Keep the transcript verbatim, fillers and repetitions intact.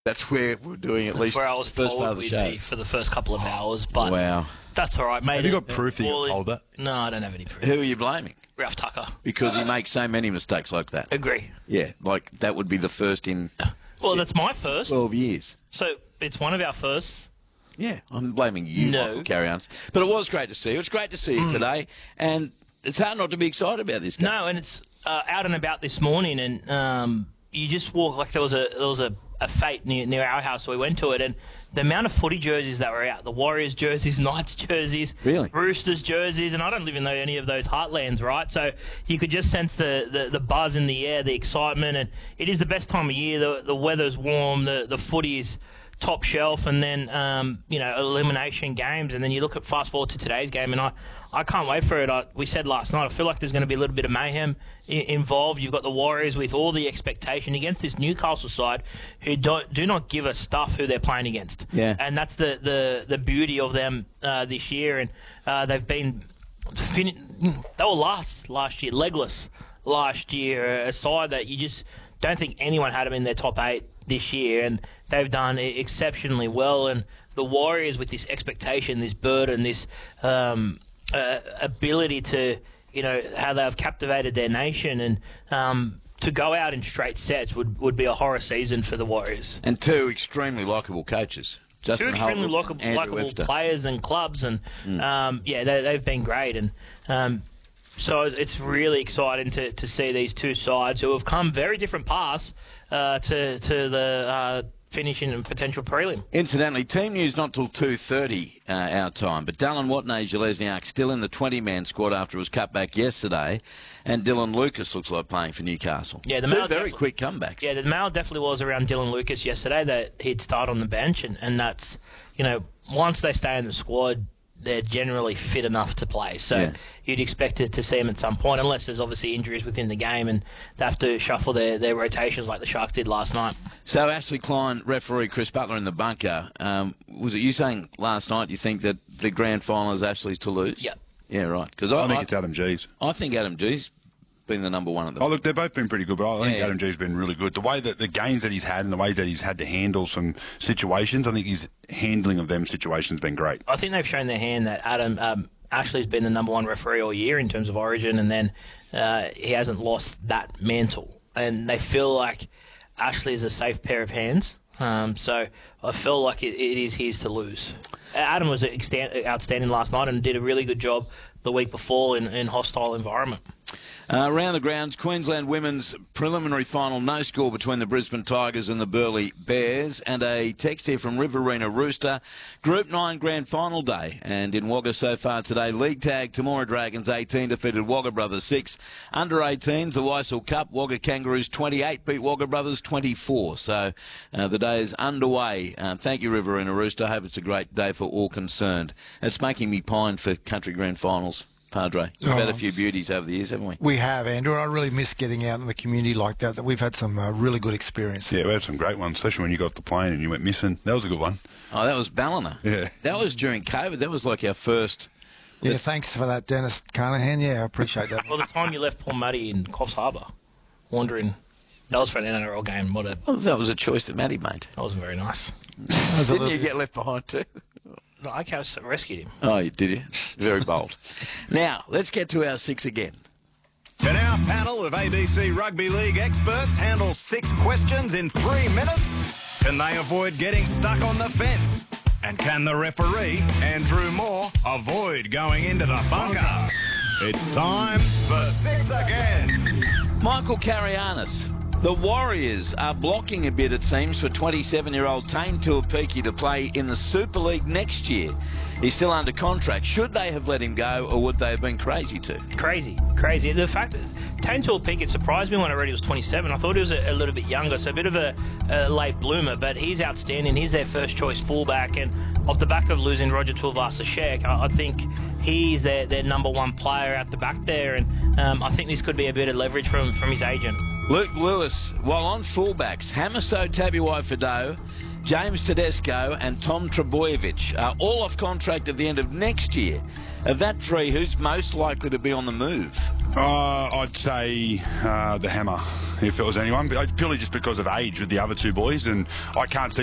That's where we're doing at That's least where I was the first part told of the we'd show. be for the first couple of hours, but Wow. that's all right, mate. Have you got proof that you All got in- told that? No, I don't have any proof. Who are you blaming? Ralph Tucker. Because he makes so many mistakes like that. Agree. Yeah, like that would be the first in Well, that's my first. twelve years. So it's one of our firsts. Yeah, I'm blaming you, No. Michael Carry-ons. But it was great to see you. It was great to see you today, and it's hard not to be excited about this game. No, and it's uh, out and about this morning, and um, you just walk like there was a there was a, a fete near, near our house, so we went to it, and the amount of footy jerseys that were out, the Warriors jerseys, Knights jerseys, Really? Roosters jerseys, and I don't live in any of those heartlands, right? So you could just sense the, the, the buzz in the air, the excitement, and it is the best time of year. The, the weather's warm, the, the footy is top shelf, and then, um, you know, elimination games, and then you look at fast forward to today's game, and I, I can't wait for it. I, we said last night, I feel like there's going to be a little bit of mayhem I- involved. You've got the Warriors with all the expectation against this Newcastle side who don't, do not give a stuff who they're playing against. Yeah. And that's the, the, the beauty of them uh, this year, and uh, they've been, fin- they were last last year, legless last year, a side that you just don't think anyone had them in their top eight this year, and they've done exceptionally well. And the Warriors, with this expectation, this burden, this um, uh, ability to, you know, how they've captivated their nation, and um, to go out in straight sets would, would be a horror season for the Warriors. And two extremely likeable coaches. Justin Two extremely Holbrook, likable, Andrew likable Webster. players and clubs, and um, yeah, they, they've been great. And um, so it's really exciting to, to see these two sides who have come very different paths uh, to to the uh, finishing and potential prelim. Incidentally, team news not till two thirty uh, our time, but Dallin Watney-Jalesniak still in the twenty-man squad after it was cut back yesterday, and Dylan Lucas looks like playing for Newcastle. Yeah, the Two mail very defi- quick comebacks. Yeah, the mail definitely was around Dylan Lucas yesterday that he'd start on the bench, and, and that's, you know, once they stay in the squad, they're generally fit enough to play. So Yeah. you'd expect to, to see them at some point, unless there's obviously injuries within the game and they have to shuffle their, their rotations like the Sharks did last night. So Ashley Klein, referee Chris Butler in the bunker. Um, was it you saying last night you think that the grand final is Ashley's to lose? Yep. Yeah, right. Because I I, think I, it's Adam G's. I think Adam G's been the number one at the Oh, look, they've both been pretty good, but I think Yeah. Adam G's been really good. The way that the games that he's had and the way that he's had to handle some situations, I think his handling of them situations has been great. I think they've shown their hand that Adam um, Ashley's been the number one referee all year in terms of Origin, and then uh, he hasn't lost that mantle. And they feel like Ashley is a safe pair of hands. Um, so I feel like it, it is his to lose. Adam was extan- outstanding last night and did a really good job the week before in in hostile environment. Uh, around the grounds, Queensland women's preliminary final, no score between the Brisbane Tigers and the Burleigh Bears. And a text here from Riverina Rooster. Group nine grand final day. And in Wagga so far today, League Tag, Temora Dragons eighteen defeated Wagga Brothers six. Under eighteens, the Weissel Cup, Wagga Kangaroos twenty-eight beat Wagga Brothers twenty-four. So uh, the day is underway. Um, thank you, Riverina Rooster. I hope it's a great day for all concerned. It's making me pine for country grand finals. Padre, we've had a few beauties over the years, haven't we? We have, Andrew. I really miss getting out in the community like that. That we've had some uh, really good experiences. Yeah, we had some great ones, especially when you got off the plane and you went missing. That was a good one. Oh, that was Ballina. Yeah. That was during COVID. That was like our first... Yeah, thanks for that, Dennis Carnahan. Yeah, I appreciate that. Well, the time you left Paul Muddy in Coffs Harbour, wandering, that was for an N R L game. What a, Oh, that was a choice that Matty made. that wasn't very nice. Didn't you get left behind too? No, I rescued him. Oh, you did you? Very bold. Now, let's get to our six again. Can our panel of A B C Rugby League experts handle six questions in three minutes? Can they avoid getting stuck on the fence? And can the referee, Andrew Moore, avoid going into the bunker? It's time for six again. Michael Carrianis. The Warriors are blocking a bit, it seems, for twenty-seven-year-old Tane Tuapiki to play in the Super League next year. He's still under contract. Should they have let him go, or would they have been crazy to? Crazy, crazy. The fact that Tane Tuapiki, it surprised me when I read he was twenty-seven. I thought he was a, a little bit younger, so a bit of a, a late bloomer, but he's outstanding. He's their first choice fullback, and off the back of losing Roger Tuivasa-Sheck, I, I think he's their, their number one player out the back there, and um, I think this could be a bit of leverage from, from his agent. Luke Lewis, while on fullbacks, Hamiso Tabuai-Fidow, James Tedesco and Tom Trebojevic are all off contract at the end of next year. Of that three, who's most likely to be on the move? Uh, I'd say uh, the Hammer. if it was anyone, but purely just because of age with the other two boys, and I can't see